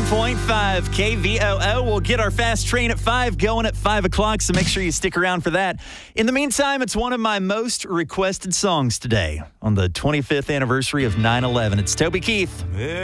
KVOO. We'll get our fast train at 5 going at 5 o'clock, so make sure you stick around for that. In the meantime, it's one of my most requested songs today on the 25th anniversary of 9/11. It's Toby Keith.